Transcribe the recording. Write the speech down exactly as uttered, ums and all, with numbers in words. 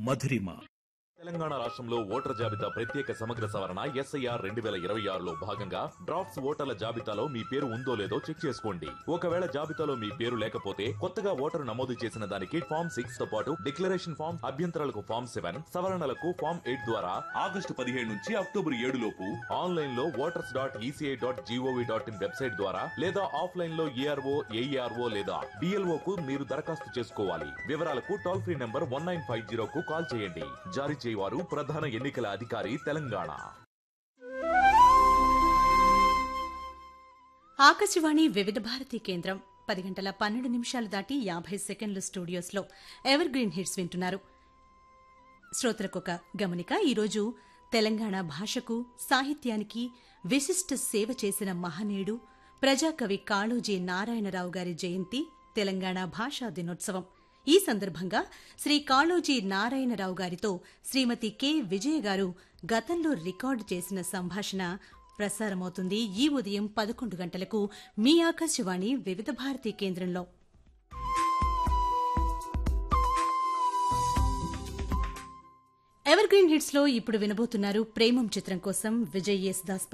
మధురిమ. తెలంగాణ రాష్ట్రంలో ఓటర్ జాబితా ప్రత్యేక సమగ్ర సవరణ ఎస్ఐఆర్ రెండు వేల ఇరవై ఆరులో భాగంగా డ్రాఫ్ట్స్ ఓటర్ల జాబితాలో మీ పేరు ఉందో లేదో చెక్ చేసుకోండి. ఒకవేళ జాబితాలో మీ పేరు లేకపోతే కొత్తగా ఓటరు నమోదు చేసిన దానికి ఫామ్ సిక్స్ తో పాటు డిక్లరేషన్ ఫామ్, అభ్యంతరాలకు ఫామ్ సెవెన్, సవరణలకు ఫామ్ ఎయిట్ ద్వారా ఆగస్టు పదిహేడు నుంచి అక్టోబర్ ఏడు లోపు ఆన్లైన్ లో voters dot ECI dot GOV dot in website ద్వారా లేదా ఆఫ్లైన్ లో ఏఆర్ఓ, ఏఈఆర్ఓ లేదా డిఎల్ఓ కు మీరు దరఖాస్తు చేసుకోవాలి. వివరాలకు toll free number one nine five zero కు కాల్ చేయండి. జారీ వారు ప్రధాన ఎన్నికల అధికారి తెలంగాణ. ఆకాశవాణి వివిధ భారతి కేంద్రం పది గంటల పన్నెండు నిమిషాలు దాటి యాభై సెకండ్లు స్టూడియోస్లో ఎవర్ గ్రీన్ హిట్స్ వింటున్నారు. శ్రోతలకొక గమనిక. ఈరోజు తెలంగాణ భాషకు, సాహిత్యానికి విశిష్ట సేవ చేసిన మహనీయుడు ప్రజాకవి కాళోజీ నారాయణరావు గారి జయంతి, తెలంగాణ భాషా దినోత్సవం. ఈ సందర్భంగా శ్రీ కాళోజీ నారాయణరావు గారితో శ్రీమతి కె విజయ గారు గతంలో రికార్డు చేసిన సంభాషణ ప్రసారమవుతుంది ఈ ఉదయం పదకొండు గంటలకు మీ ఆకాశవాణి వివిధ భారతి కేంద్రంలో. ఎవర్ గ్రీన్ హిట్స్ లో ఇప్పుడు వినబోతున్నారు ప్రేమం చిత్రం కోసం విజయ్ యేసుదాస్